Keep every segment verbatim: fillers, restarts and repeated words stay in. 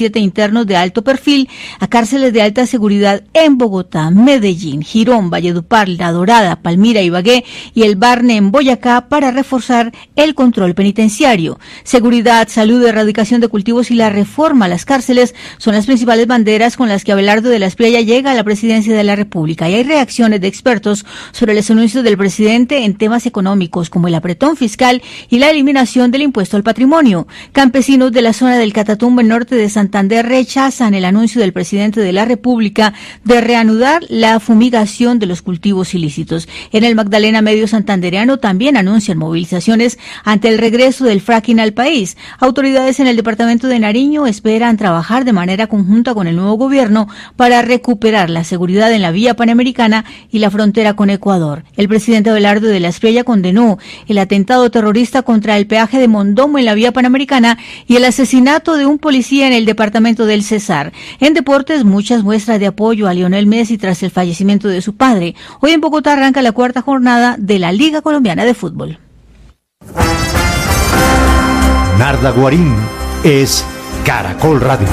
diecisiete internos de alto perfil a cárceles de alta seguridad en Bogotá, Medellín, Girón, Valledupar, La Dorada, Palmira, Ibagué y el Barne en Boyacá para reforzar el control penitenciario. Seguridad, salud, erradicación de cultivos y la reforma a las cárceles son las principales banderas con las que Abelardo de la Espriella llega a la presidencia de la República. Y hay reacciones de expertos sobre los anuncios del presidente en temas económicos como el apretón fiscal y la eliminación del impuesto al patrimonio. Campesinos de la zona del Catatumbo, en norte de Santander, rechazan el anuncio del presidente de la República de reanudar la fumigación de los cultivos ilícitos. En el Magdalena Medio santandereano también anuncian movilizaciones ante el regreso del fracking al país. Autoridades en el departamento de Nariño esperan trabajar de manera conjunta con el nuevo gobierno para recuperar la seguridad en la vía panamericana y la frontera con Ecuador. El presidente Abelardo de la Espriella condenó el atentado terrorista contra el peaje de Mondomo en la vía panamericana y el asesinato de un policía en el departamento del Cesar. En deportes, muchas muestras de apoyo a Lionel Messi tras el fallecimiento de su padre. Hoy en Bogotá arranca la cuarta jornada de la Liga Colombiana de Fútbol. Narda Guarín es Caracol Radio.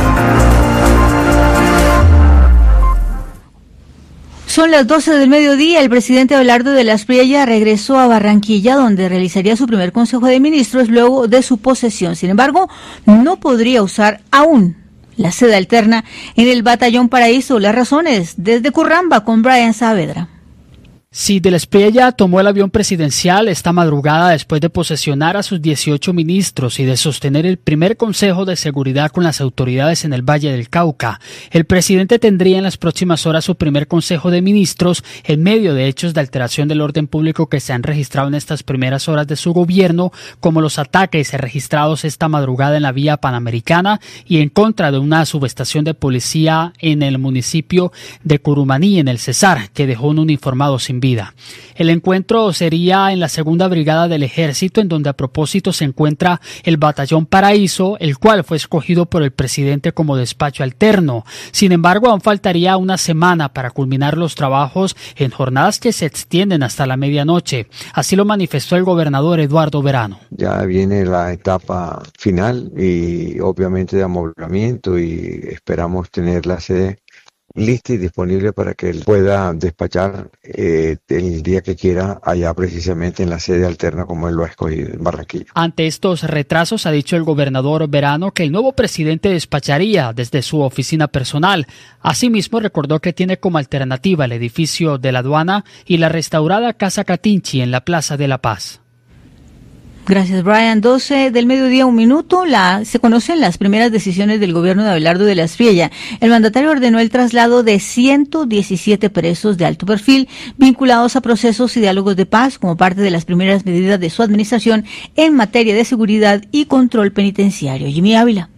Son las doce del mediodía. El presidente Abelardo de la Espriella regresó a Barranquilla, donde realizaría su primer Consejo de Ministros luego de su posesión. Sin embargo, no podría usar aún la sede alterna en el Batallón Paraíso. Las razones, desde Curramba, con Brian Saavedra. Sí, de la Espriella tomó el avión presidencial esta madrugada después de posesionar a sus dieciocho ministros y de sostener el primer Consejo de Seguridad con las autoridades en el Valle del Cauca. El presidente tendría en las próximas horas su primer Consejo de Ministros en medio de hechos de alteración del orden público que se han registrado en estas primeras horas de su gobierno, como los ataques registrados esta madrugada en la vía panamericana y en contra de una subestación de policía en el municipio de Curumaní, en el Cesar, que dejó un uniformado sin vida. El encuentro sería en la segunda brigada del ejército, en donde a propósito se encuentra el Batallón Paraíso, el cual fue escogido por el presidente como despacho alterno. Sin embargo, aún faltaría una semana para culminar los trabajos en jornadas que se extienden hasta la medianoche. Así lo manifestó el gobernador Eduardo Verano. Ya viene la etapa final y obviamente de amoblamiento, y esperamos tener la sede lista y disponible para que él pueda despachar eh, el día que quiera allá, precisamente en la sede alterna como él lo ha escogido, en Barranquilla. Ante estos retrasos, ha dicho el gobernador Verano que el nuevo presidente despacharía desde su oficina personal. Asimismo, recordó que tiene como alternativa el edificio de la aduana y la restaurada Casa Catinchi en la Plaza de la Paz. Gracias, Brian. doce del mediodía, un minuto. La, se conocen las primeras decisiones del gobierno de Abelardo de la Espriella. El mandatario ordenó el traslado de ciento diecisiete presos de alto perfil vinculados a procesos y diálogos de paz como parte de las primeras medidas de su administración en materia de seguridad y control penitenciario. Jimmy Ávila.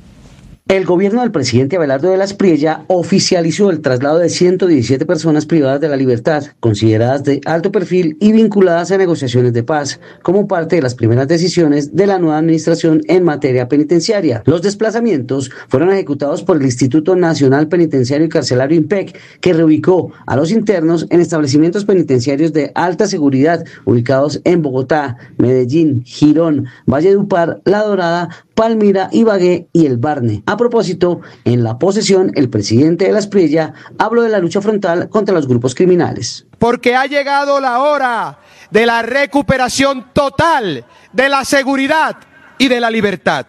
El gobierno del presidente Abelardo de la Espriella oficializó el traslado de ciento diecisiete personas privadas de la libertad, consideradas de alto perfil y vinculadas a negociaciones de paz, como parte de las primeras decisiones de la nueva administración en materia penitenciaria. Los desplazamientos fueron ejecutados por el Instituto Nacional Penitenciario y Carcelario INPEC, que reubicó a los internos en establecimientos penitenciarios de alta seguridad ubicados en Bogotá, Medellín, Girón, Valledupar, La Dorada, Palmira, Ibagué y el Barne. A propósito, en la posesión, el presidente de la Espriella habló de la lucha frontal contra los grupos criminales. Porque ha llegado la hora de la recuperación total de la seguridad y de la libertad.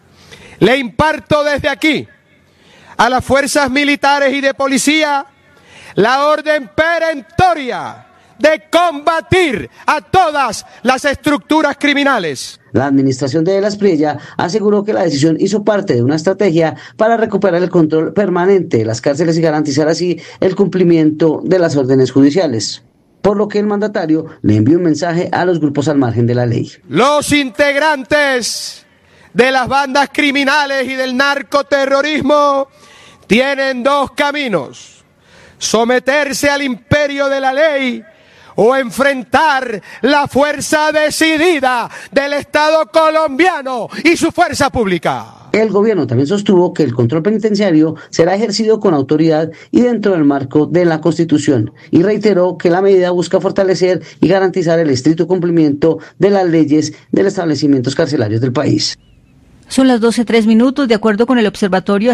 Le imparto desde aquí a las fuerzas militares y de policía la orden perentoria de combatir a todas las estructuras criminales. La administración de la Espriella aseguró que la decisión hizo parte de una estrategia para recuperar el control permanente de las cárceles y garantizar así el cumplimiento de las órdenes judiciales. Por lo que el mandatario le envió un mensaje a los grupos al margen de la ley. Los integrantes de las bandas criminales y del narcoterrorismo tienen dos caminos: someterse al imperio de la ley o enfrentar la fuerza decidida del Estado colombiano y su fuerza pública. El gobierno también sostuvo que el control penitenciario será ejercido con autoridad y dentro del marco de la Constitución, y reiteró que la medida busca fortalecer y garantizar el estricto cumplimiento de las leyes de los establecimientos carcelarios del país. Son las doce tres minutos. De acuerdo con el observatorio